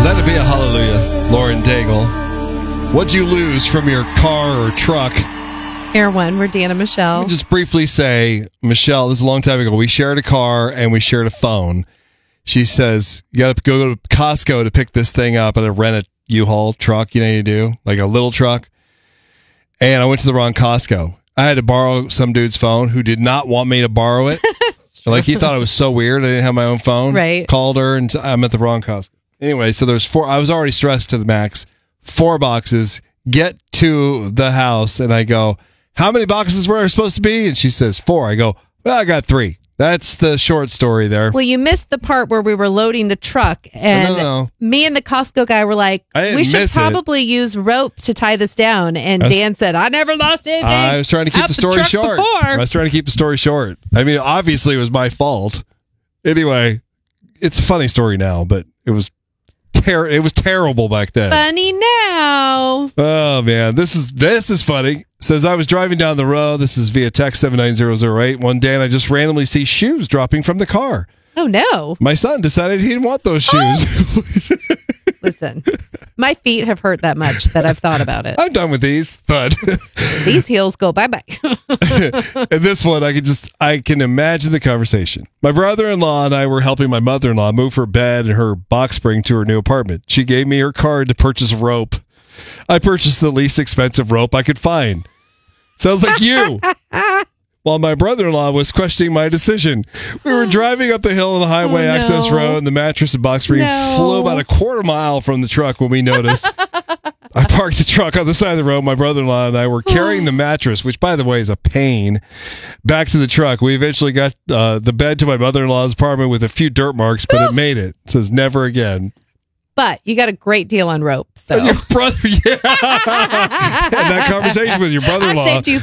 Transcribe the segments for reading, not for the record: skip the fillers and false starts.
Let it be a hallelujah, Lauren Daigle. What'd you lose from your car or truck? Air One, we're Dan and Michelle. Let me just briefly say, Michelle, this is a long time ago. We shared a car and we shared a phone. She says, you got to go to Costco to pick this thing up and rent a U-Haul truck. You know you do, like a little truck. And I went to the wrong Costco. I had to borrow some dude's phone who did not want me to borrow it. Like he thought it was so weird. I didn't have my own phone. Right. Called her and I'm at the wrong Costco. Anyway, so there's 4. I was already stressed to the max. 4 boxes. Get to the house and I go, how many boxes were there supposed to be? And she says 4. I go, well, I got 3. That's the short story there. Well, you missed the part where we were loading the truck, and No. me and the Costco guy were like, we should probably use rope to tie this down. And Dan said, I never lost anything. I was trying to keep the story short. I was trying to keep the story short. I mean, obviously it was my fault. Anyway, it's a funny story now, but it was terrible back then. Funny now. Oh man, this is funny. Says I was driving down the road. This is via text 79008. One day, and I just randomly see shoes dropping from the car. Oh no! My son decided he didn't want those shoes. Listen, my feet have hurt that much that I've thought about it. I'm done with these, thud. These heels go bye bye. And this one, I can imagine the conversation. My brother-in-law and I were helping my mother-in-law move her bed and her box spring to her new apartment. She gave me her card to purchase rope. I purchased the least expensive rope I could find. Sounds like you. While my brother-in-law was questioning my decision. We were driving up the hill on the highway access road, and the mattress and box spring flew about a quarter mile from the truck when we noticed. I parked the truck on the side of the road. My brother-in-law and I were carrying the mattress, which, by the way, is a pain, back to the truck. We eventually got the bed to my mother-in-law's apartment with a few dirt marks, but it made it. It says never again. But you got a great deal on rope. So. And your brother, yeah. And that conversation with your brother-in-law. I saved you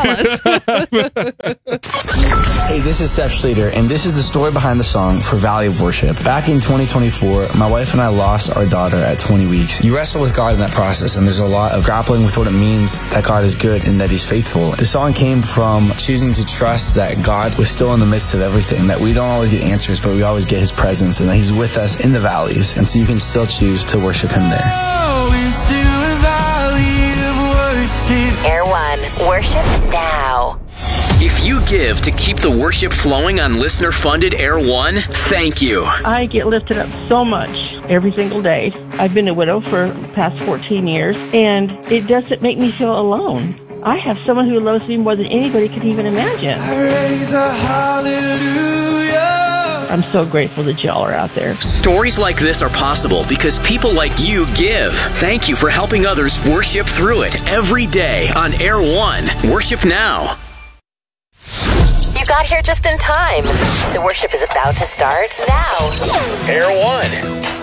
$3. Hey, this is Seth Schleter, and this is the story behind the song For Valley of Worship. Back in 2024, my wife and I lost our daughter at 20 weeks. You wrestle with God in that process, and there's a lot of grappling with what it means that God is good and that He's faithful. The song came from choosing to trust that God was still in the midst of everything, that we don't always get answers, but we always get His presence, and that He's with us in the valleys, and so you can still choose to worship Him there. Air One, worship now. If you give to keep the worship flowing on listener-funded Air One, thank you. I get lifted up so much every single day. I've been a widow for the past 14 years, and it doesn't make me feel alone. I have someone who loves me more than anybody could even imagine. I raise a hallelujah. I'm so grateful that y'all are out there. Stories like this are possible because people like you give. Thank you for helping others worship through it every day on Air One. Worship now. You got here just in time. The worship is about to start now. Air One.